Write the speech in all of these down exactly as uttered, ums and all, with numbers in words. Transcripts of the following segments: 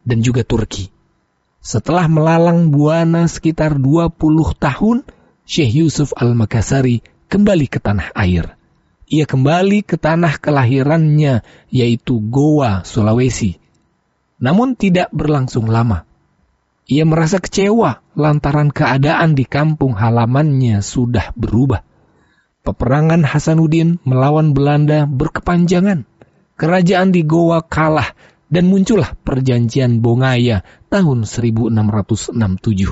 dan juga Turki. Setelah melalang buana sekitar dua puluh tahun, Syekh Yusuf Al-Makassari kembali ke tanah air. Ia kembali ke tanah kelahirannya, yaitu Goa, Sulawesi. Namun tidak berlangsung lama. Ia merasa kecewa lantaran keadaan di kampung halamannya sudah berubah. Peperangan Hasanuddin melawan Belanda berkepanjangan. Kerajaan di Goa kalah dan muncullah perjanjian Bongaya tahun seribu enam ratus enam puluh tujuh.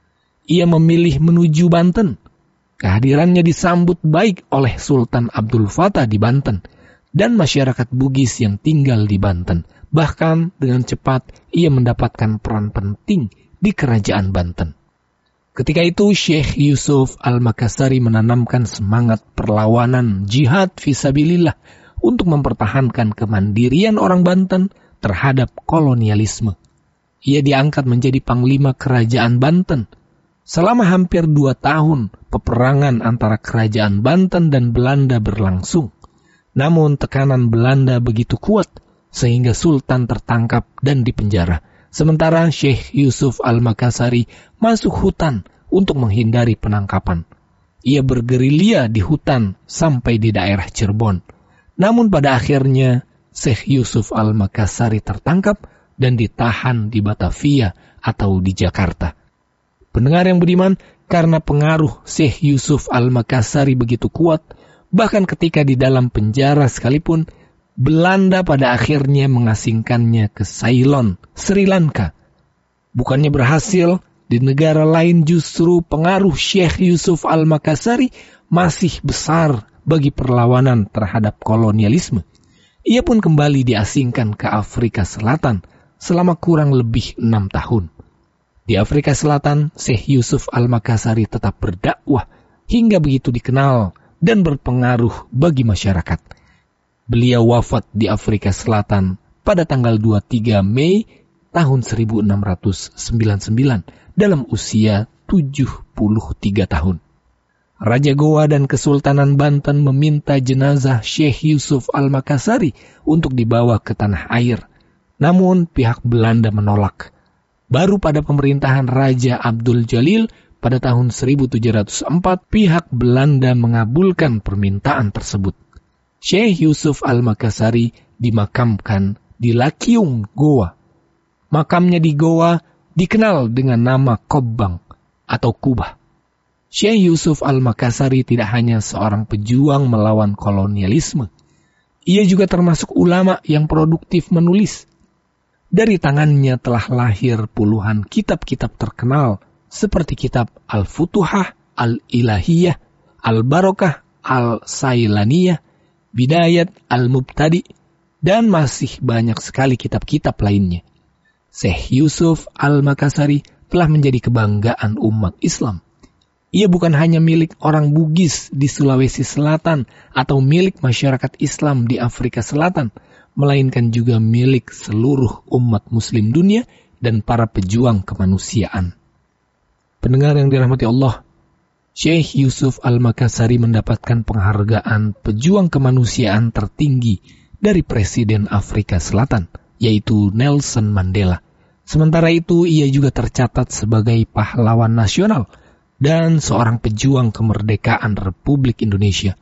Ia memilih menuju Banten. Kehadirannya disambut baik oleh Sultan Abdul Fattah di Banten dan masyarakat Bugis yang tinggal di Banten. Bahkan dengan cepat ia mendapatkan peran penting di kerajaan Banten. Ketika itu Syekh Yusuf Al-Makassari menanamkan semangat perlawanan jihad fisabilillah untuk mempertahankan kemandirian orang Banten terhadap kolonialisme. Ia diangkat menjadi panglima kerajaan Banten. Selama hampir dua tahun, peperangan antara kerajaan Banten dan Belanda berlangsung. Namun tekanan Belanda begitu kuat, sehingga Sultan tertangkap dan dipenjara. Sementara Syekh Yusuf Al-Makassari masuk hutan untuk menghindari penangkapan. Ia bergerilya di hutan sampai di daerah Cirebon. Namun pada akhirnya, Syekh Yusuf Al-Makassari tertangkap dan ditahan di Batavia atau di Jakarta. Pendengar yang beriman, karena pengaruh Syekh Yusuf Al-Makassari begitu kuat, bahkan ketika di dalam penjara sekalipun, Belanda pada akhirnya mengasingkannya ke Ceylon, Sri Lanka. Bukannya berhasil, di negara lain justru pengaruh Syekh Yusuf Al-Makassari masih besar bagi perlawanan terhadap kolonialisme. Ia pun kembali diasingkan ke Afrika Selatan selama kurang lebih enam tahun. Di Afrika Selatan, Syekh Yusuf Al-Makassari tetap berdakwah hingga begitu dikenal dan berpengaruh bagi masyarakat. Beliau wafat di Afrika Selatan pada tanggal dua puluh tiga Mei tahun seribu enam ratus sembilan puluh sembilan dalam usia tujuh puluh tiga tahun. Raja Goa dan Kesultanan Banten meminta jenazah Syekh Yusuf Al-Makassari untuk dibawa ke tanah air. Namun pihak Belanda menolak. Baru pada pemerintahan Raja Abdul Jalil pada tahun seribu tujuh ratus empat, pihak Belanda mengabulkan permintaan tersebut. Syekh Yusuf Al-Makassari dimakamkan di Lakiung, Goa. Makamnya di Goa dikenal dengan nama Kobbang atau Kubah. Syekh Yusuf Al-Makassari tidak hanya seorang pejuang melawan kolonialisme. Ia juga termasuk ulama yang produktif menulis. Dari tangannya telah lahir puluhan kitab-kitab terkenal seperti kitab Al-Futuhah, Al-Ilahiyah, Al-Barokah, Al-Sailaniyah, Bidayat Al-Mubtadi, dan masih banyak sekali kitab-kitab lainnya. Syekh Yusuf Al-Makassari telah menjadi kebanggaan umat Islam. Ia bukan hanya milik orang Bugis di Sulawesi Selatan atau milik masyarakat Islam di Afrika Selatan, melainkan juga milik seluruh umat muslim dunia dan para pejuang kemanusiaan. Pendengar yang dirahmati Allah, Syekh Yusuf Al-Makassari mendapatkan penghargaan pejuang kemanusiaan tertinggi dari Presiden Afrika Selatan, yaitu Nelson Mandela. Sementara itu, ia juga tercatat sebagai pahlawan nasional dan seorang pejuang kemerdekaan Republik Indonesia.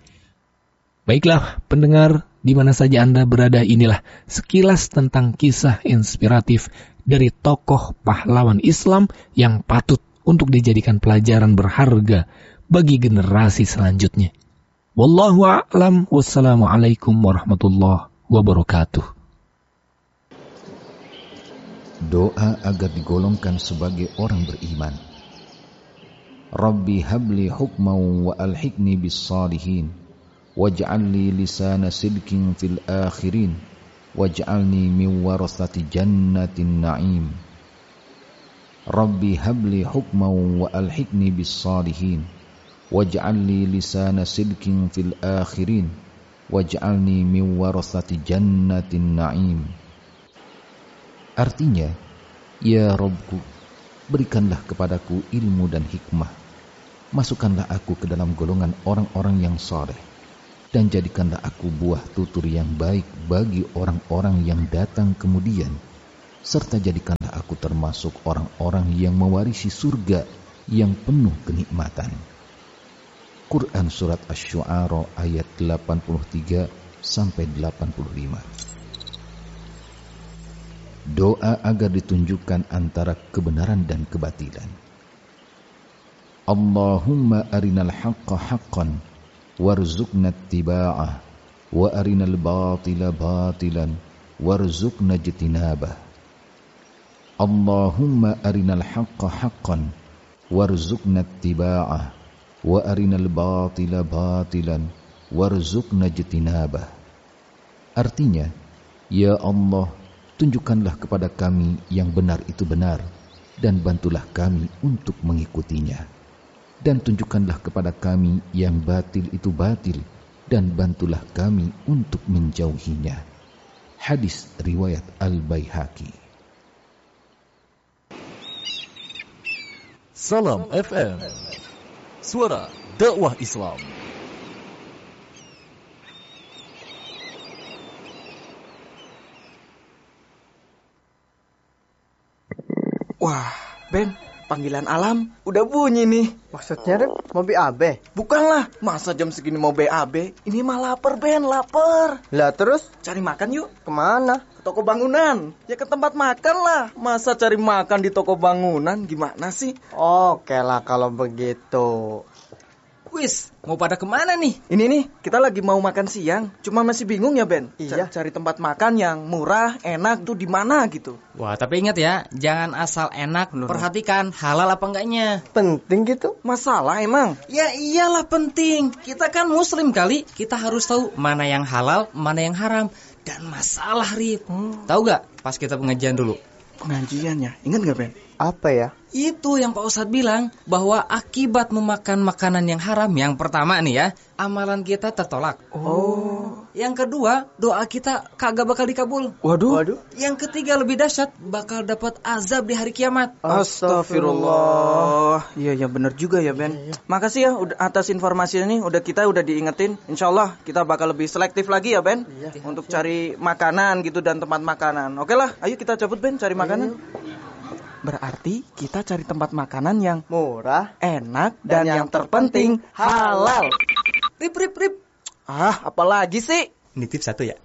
Baiklah, pendengar, di mana saja Anda berada, inilah sekilas tentang kisah inspiratif dari tokoh pahlawan Islam yang patut untuk dijadikan pelajaran berharga bagi generasi selanjutnya. Wallahu a'lam, wassalamualaikum warahmatullahi wabarakatuh. Doa agar digolongkan sebagai orang beriman. Rabbi habli hukman wa alhiqni bis salihin waj'alni lisana sidqin fil akhirin waj'alni min warasati jannatin na'im. Rabbi habli hukman wa alhiqni bis salihin waj'alni lisana sidqin fil akhirin waj'alni min warasati jannatin na'im. Artinya, ya Rabbku, berikanlah kepadaku ilmu dan hikmah, masukkanlah aku ke dalam golongan orang-orang yang saleh, dan jadikanlah aku buah tutur yang baik bagi orang-orang yang datang kemudian, serta jadikanlah aku termasuk orang-orang yang mewarisi surga yang penuh kenikmatan. Quran Surat Asy-Syu'ara ayat delapan puluh tiga sampai delapan puluh lima. Doa agar ditunjukkan antara kebenaran dan kebatilan. Allahumma arinal haqqa haqqan warzuqna ittiba'ah wa arinal batila batilan warzuqna ijtinabah. Allahumma arinal haqqa haqqan warzuqna ittiba'ah wa arinal batila batilan warzuqna ijtinabah. Artinya, ya Allah, tunjukkanlah kepada kami yang benar itu benar, dan bantulah kami untuk mengikutinya. Dan tunjukkanlah kepada kami yang batil itu batil, dan bantulah kami untuk menjauhinya. Hadis riwayat Al-Baihaqi. Salam F M, suara dakwah Islam. Wah, Ben, panggilan alam udah bunyi nih. Maksudnya, Rip, mau B A B? Bukanlah, masa jam segini mau B A B? Ini mah lapar, Ben, lapar. Lah terus? Cari makan yuk. Kemana? Ke toko bangunan. Ya ke tempat makan lah. Masa cari makan di toko bangunan, gimana sih? Oke lah kalau begitu. Wis, mau pada kemana nih? Ini nih, kita lagi mau makan siang. Cuma masih bingung ya, Ben. Iya. Cari tempat makan yang murah, enak tuh di mana gitu. Wah, tapi ingat ya, jangan asal enak, Bener. perhatikan halal apa enggaknya. Penting gitu? Masalah emang. Ya iyalah penting. Kita kan muslim kali, kita harus tahu mana yang halal, mana yang haram. Dan masalah, Rip. Hmm. Tahu gak pas kita pengajian dulu? Pengajiannya, ingat gak, Ben? Apa ya? Itu yang Pak Ustadz bilang, bahwa akibat memakan makanan yang haram, yang pertama nih ya, amalan kita tertolak. Oh. Yang kedua, doa kita kagak bakal dikabul. Waduh. Waduh. Yang ketiga lebih dahsyat, bakal dapat azab di hari kiamat. Astagfirullah. Iya ya benar juga ya, Ben. Makasih ya udah atas informasi ini, udah kita udah diingetin. Insyaallah kita bakal lebih selektif lagi ya, Ben. Iya. Untuk cari makanan gitu dan tempat makanan. Oke lah, ayo kita cabut, Ben, cari makanan. Berarti kita cari tempat makanan yang Murah. enak dan, yang terpenting halal. Rip, rip, rip. Ah, apalagi sih? Nitip satu ya.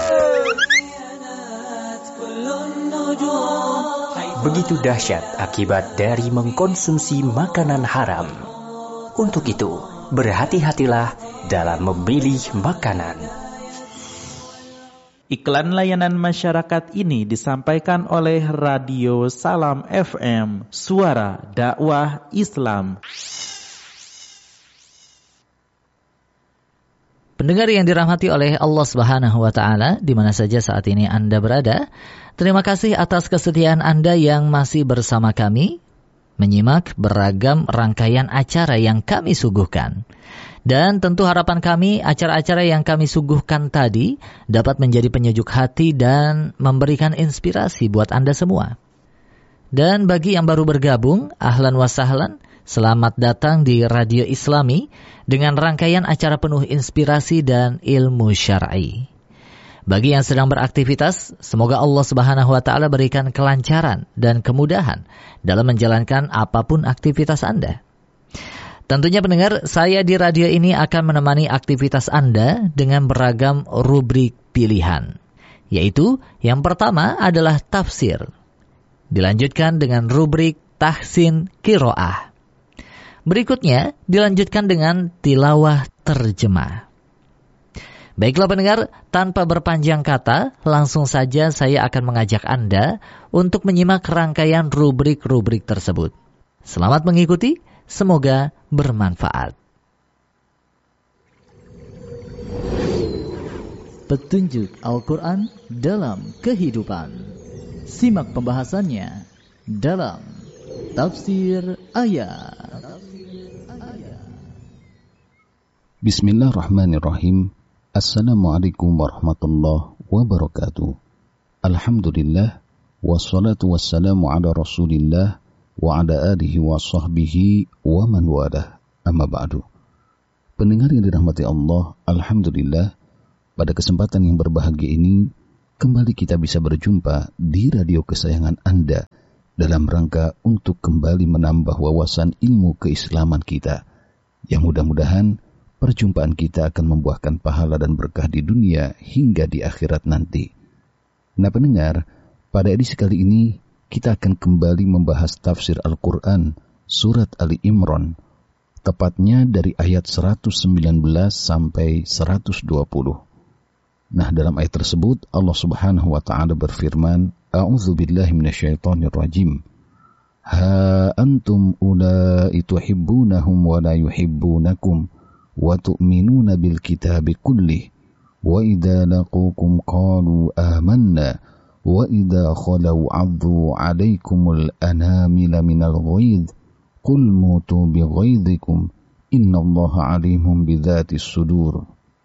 Begitu dahsyat akibat dari mengkonsumsi makanan haram. Untuk itu, berhati-hatilah dalam memilih makanan. Iklan layanan masyarakat ini disampaikan oleh Radio Salam F M, suara dakwah Islam. Pendengar yang dirahmati oleh Allah Subhanahu wa taala, di mana saja saat ini Anda berada, terima kasih atas kesetiaan Anda yang masih bersama kami menyimak beragam rangkaian acara yang kami suguhkan. Dan tentu harapan kami acara-acara yang kami suguhkan tadi dapat menjadi penyejuk hati dan memberikan inspirasi buat Anda semua. Dan bagi yang baru bergabung, ahlan wa sahlan, selamat datang di Radio Islami dengan rangkaian acara penuh inspirasi dan ilmu syar'i. Bagi yang sedang beraktivitas, semoga Allah Subhanahu wa taala berikan kelancaran dan kemudahan dalam menjalankan apapun aktivitas Anda. Tentunya pendengar, saya di radio ini akan menemani aktivitas Anda dengan beragam rubrik pilihan. Yaitu, yang pertama adalah tafsir. Dilanjutkan dengan rubrik tahsin qiraah. Berikutnya, dilanjutkan dengan tilawah terjemah. Baiklah pendengar, tanpa berpanjang kata, langsung saja saya akan mengajak Anda untuk menyimak rangkaian rubrik-rubrik tersebut. Selamat mengikuti, semoga bermanfaat. Petunjuk Al-Quran dalam kehidupan. Simak pembahasannya dalam Tafsir Ayat. Bismillahirrahmanirrahim. Assalamualaikum warahmatullahi wabarakatuh. Alhamdulillah, wassalatu wassalamu ala rasulillah wa ala alihi wa sahbihi wa man walah. Amma ba'du. Pendengar yang dirahmati Allah, alhamdulillah, pada kesempatan yang berbahagia ini kembali kita bisa berjumpa di radio kesayangan Anda dalam rangka untuk kembali menambah wawasan ilmu keislaman kita, yang mudah-mudahan perjumpaan kita akan membuahkan pahala dan berkah di dunia hingga di akhirat nanti. Nah pendengar, pada edisi kali ini kita akan kembali membahas tafsir Al-Quran surat Ali Imran, tepatnya dari ayat seratus sembilan belas sampai seratus dua puluh. Nah, dalam ayat tersebut Allah Subhanahu wa taala berfirman, A'udzu billahi minasyaitonir rajim. Ha antum ulai tuhibbunahum wa la yuhibbunakum wa tu'minuna bil kitabi kullih wa idza laqukum qalu amanna wa idza khalau 'addu 'alaikumul anamila minal ghaidh qul mutu bi ghaidhikum innallaha 'alimun bidzatis sudur.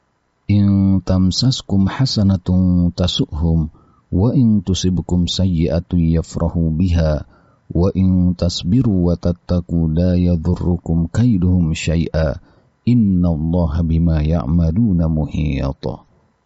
In tamsaskum hasanatun tasu'hum wa in tusibkum sayyi'atun yafrahu biha wa in tasbiru wa tattaqu la yadhurrukum kaiduhum syai'a innallaha bima ya'maluna muhita.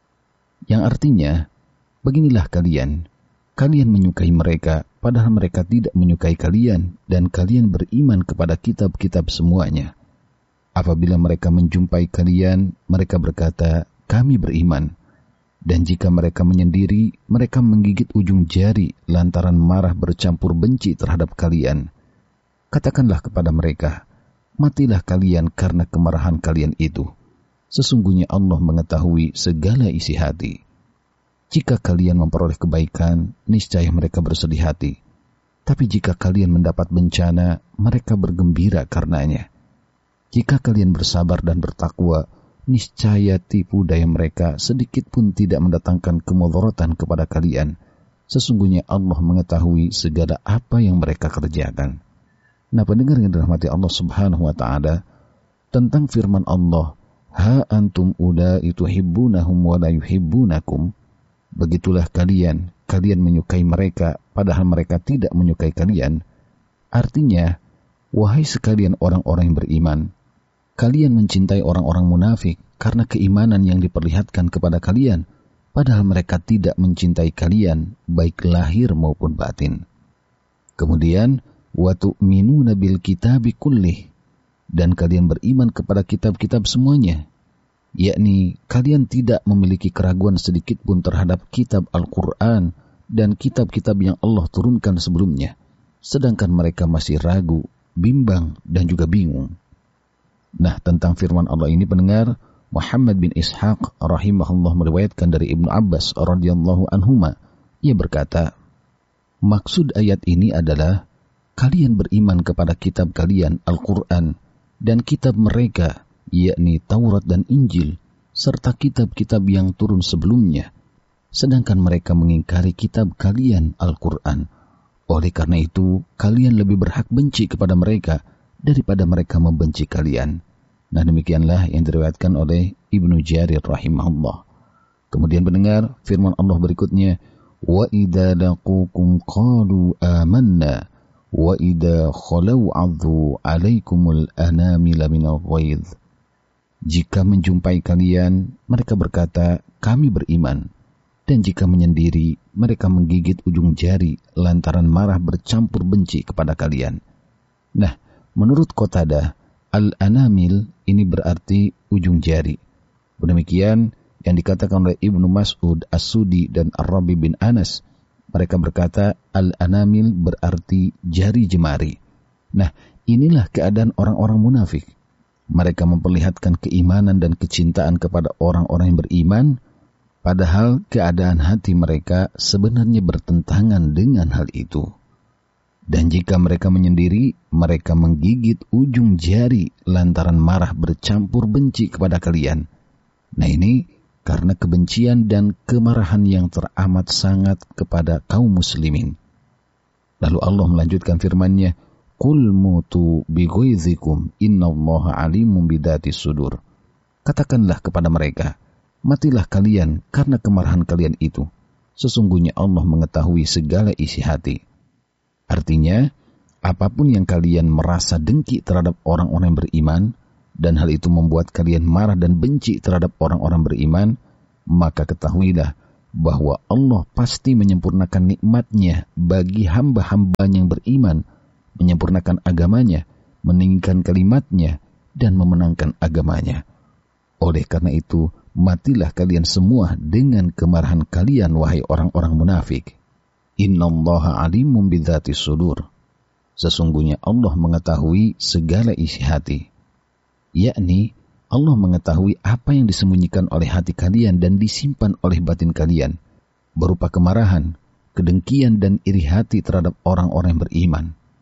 Yang artinya, beginilah kalian, kalian menyukai mereka padahal mereka tidak menyukai kalian, dan kalian beriman kepada kitab-kitab semuanya. Apabila mereka menjumpai kalian, mereka berkata, kami beriman. Dan jika mereka menyendiri, mereka menggigit ujung jari lantaran marah bercampur benci terhadap kalian. Katakanlah kepada mereka, matilah kalian karena kemarahan kalian itu. Sesungguhnya Allah mengetahui segala isi hati. Jika kalian memperoleh kebaikan, niscaya mereka bersedih hati. Tapi jika kalian mendapat bencana, mereka bergembira karenanya. Jika kalian bersabar dan bertakwa, niscaya tipu daya mereka sedikit pun tidak mendatangkan kemudaratan kepada kalian. Sesungguhnya Allah mengetahui segala apa yang mereka kerjakan. Nah pendengar yang dirahmati Allah Subhanahu wa taala, tentang firman Allah, ha antum ulai tuhibbunahum wa la yuhibbunakum, begitulah kalian, kalian menyukai mereka padahal mereka tidak menyukai kalian. Artinya, wahai sekalian orang-orang yang beriman, kalian mencintai orang-orang munafik karena keimanan yang diperlihatkan kepada kalian, padahal mereka tidak mencintai kalian, baik lahir maupun batin. Kemudian, wa tu'minuna bil kitabi kullih, dan kalian beriman kepada kitab-kitab semuanya, yakni kalian tidak memiliki keraguan sedikit pun terhadap kitab Al-Quran dan kitab-kitab yang Allah turunkan sebelumnya, sedangkan mereka masih ragu, bimbang, dan juga bingung. Nah, tentang firman Allah ini pendengar, Muhammad bin Ishaq rahimahullah meriwayatkan dari Ibnu Abbas radhiyallahu anhuma, ia berkata, maksud ayat ini adalah kalian beriman kepada kitab kalian Al-Quran dan kitab mereka, yakni Taurat dan Injil, serta kitab-kitab yang turun sebelumnya, sedangkan mereka mengingkari kitab kalian Al-Quran. Oleh karena itu, kalian lebih berhak benci kepada mereka daripada mereka membenci kalian. Nah demikianlah yang diriwayatkan oleh Ibnu Jarir rahimahullah. Kemudian mendengar firman Allah berikutnya, wa idza laqukum qalu amanna wa idza khalau 'adhu 'alaikumul anamila minal ghaidh. Jika menjumpai kalian, mereka berkata, kami beriman. Dan jika menyendiri, mereka menggigit ujung jari lantaran marah bercampur benci kepada kalian. Nah, menurut Qatadah, al-anamil ini berarti ujung jari. Demikian yang dikatakan oleh Ibnu Mas'ud As-Sudi dan Ar-Rabi bin Anas. Mereka berkata al-anamil berarti jari jemari. Nah, inilah keadaan orang-orang munafik. Mereka memperlihatkan keimanan dan kecintaan kepada orang-orang yang beriman, padahal keadaan hati mereka sebenarnya bertentangan dengan hal itu. Dan jika mereka menyendiri, mereka menggigit ujung jari lantaran marah bercampur benci kepada kalian. Nah ini karena kebencian dan kemarahan yang teramat sangat kepada kaum muslimin. Lalu Allah melanjutkan firman-Nya, Qul mutu bi ghaidhikum innallaha alimun bidatis sudur. Katakanlah kepada mereka, matilah kalian karena kemarahan kalian itu. Sesungguhnya Allah mengetahui segala isi hati. Artinya, apapun yang kalian merasa dengki terhadap orang-orang yang beriman, dan hal itu membuat kalian marah dan benci terhadap orang-orang beriman, maka ketahuilah bahwa Allah pasti menyempurnakan nikmat-Nya bagi hamba-hambanya yang beriman, menyempurnakan agamanya, meninggikan kalimat-Nya, dan memenangkan agamanya. Oleh karena itu, matilah kalian semua dengan kemarahan kalian, wahai orang-orang munafik. Innallaha alimun bidzatis sudur. Sesungguhnya Allah mengetahui segala isi hati. Yakni, Allah mengetahui apa yang disembunyikan oleh hati kalian dan disimpan oleh batin kalian, berupa kemarahan, kedengkian, dan iri hati terhadap orang-orang yang beriman.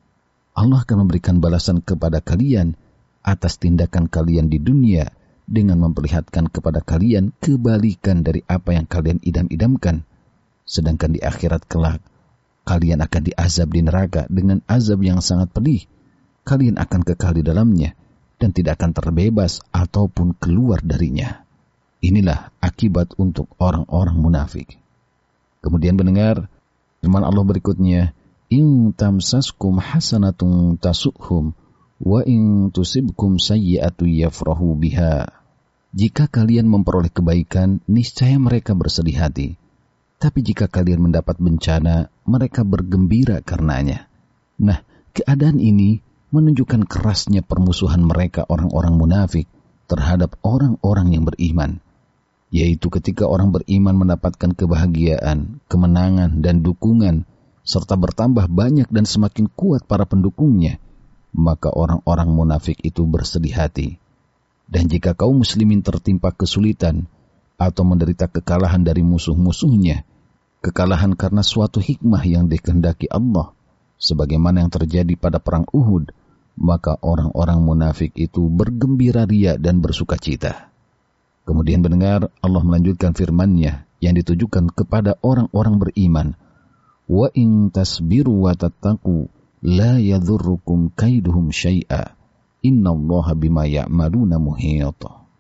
Allah akan memberikan balasan kepada kalian atas tindakan kalian di dunia dengan memperlihatkan kepada kalian kebalikan dari apa yang kalian idam-idamkan. Sedangkan di akhirat kelak, kalian akan diazab di neraka dengan azab yang sangat pedih. Kalian akan kekal di dalamnya dan tidak akan terbebas ataupun keluar darinya. Inilah akibat untuk orang-orang munafik. Kemudian mendengar firman Allah berikutnya, in tamsaskum hasanatun tasuhum wa in tusibkum sayyi'atu yafrahu biha. Jika kalian memperoleh kebaikan, niscaya mereka bersedih hati. Tapi jika kalian mendapat bencana, mereka bergembira karenanya. Nah, keadaan ini menunjukkan kerasnya permusuhan mereka orang-orang munafik terhadap orang-orang yang beriman. Yaitu ketika orang beriman mendapatkan kebahagiaan, kemenangan, dan dukungan, serta bertambah banyak dan semakin kuat para pendukungnya, maka orang-orang munafik itu bersedih hati. Dan jika kaum muslimin tertimpa kesulitan atau menderita kekalahan dari musuh-musuhnya, kekalahan karena suatu hikmah yang dikehendaki Allah, sebagaimana yang terjadi pada perang Uhud, maka orang-orang munafik itu bergembira ria dan bersuka cita. Kemudian mendengar Allah melanjutkan firman-Nya yang ditujukan kepada orang-orang beriman, wa in tasbiru wa tattaqu la yadhurrukum kaiduhum syai'a innallaha bima ya'maluna muhit.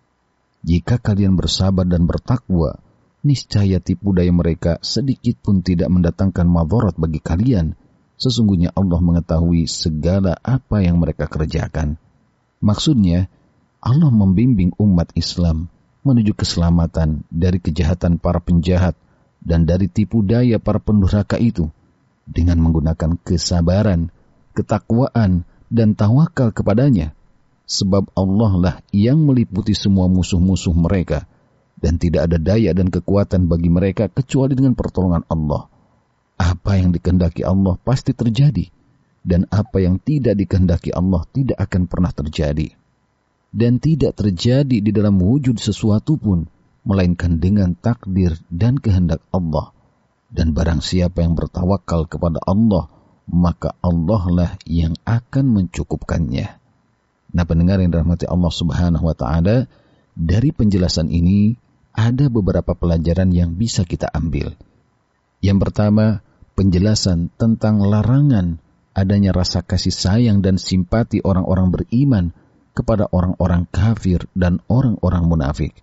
Jika kalian bersabar dan bertakwa, niscaya tipu daya mereka sedikit pun tidak mendatangkan madharat bagi kalian. Sesungguhnya Allah mengetahui segala apa yang mereka kerjakan. Maksudnya, Allah membimbing umat Islam menuju keselamatan dari kejahatan para penjahat dan dari tipu daya para pendurhaka itu dengan menggunakan kesabaran, ketakwaan, dan tawakal kepadanya. Sebab Allah lah yang meliputi semua musuh-musuh mereka dan tidak ada daya dan kekuatan bagi mereka kecuali dengan pertolongan Allah. Apa yang dikehendaki Allah pasti terjadi, dan apa yang tidak dikehendaki Allah tidak akan pernah terjadi. Dan tidak terjadi di dalam wujud sesuatu pun, melainkan dengan takdir dan kehendak Allah. Dan barang siapa yang bertawakal kepada Allah, maka Allah lah yang akan mencukupkannya. Nah, pendengar yang dirahmati Allah Subhanahu wa Ta'ala, dari penjelasan ini ada beberapa pelajaran yang bisa kita ambil. Yang pertama, penjelasan tentang larangan adanya rasa kasih sayang dan simpati orang-orang beriman kepada orang-orang kafir dan orang-orang munafik.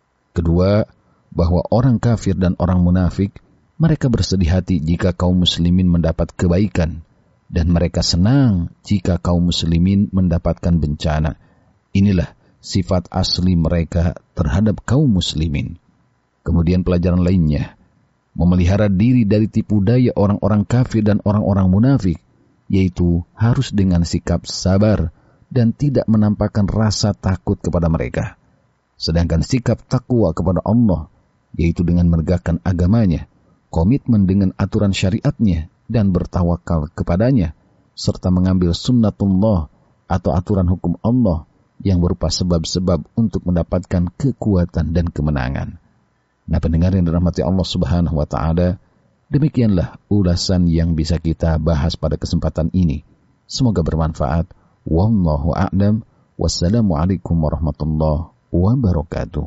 Kedua, bahwa orang kafir dan orang munafik, mereka bersedih hati jika kaum muslimin mendapat kebaikan, dan mereka senang jika kaum muslimin mendapatkan bencana. Inilah sifat asli mereka terhadap kaum muslimin. Kemudian pelajaran lainnya, memelihara diri dari tipu daya orang-orang kafir dan orang-orang munafik, yaitu harus dengan sikap sabar dan tidak menampakkan rasa takut kepada mereka. Sedangkan sikap takwa kepada Allah, yaitu dengan menegakkan agamanya, komitmen dengan aturan syariatnya, dan bertawakal kepadanya, serta mengambil sunnatullah atau aturan hukum Allah yang berupa sebab-sebab untuk mendapatkan kekuatan dan kemenangan. Nah, pendengar yang dirahmati Allah Subhanahu wa Ta'ala, demikianlah ulasan yang bisa kita bahas pada kesempatan ini. Semoga bermanfaat. Wallahu a'lam. Wassalamualaikum warahmatullahi wabarakatuh.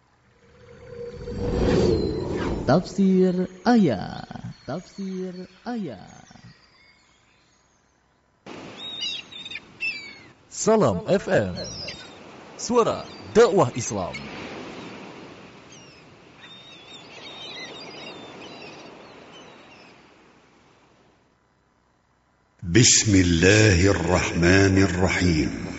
Tafsir ayat. Tafsir ayat. Salam F M, suara dakwah Islam. بسم الله الرحمن الرحيم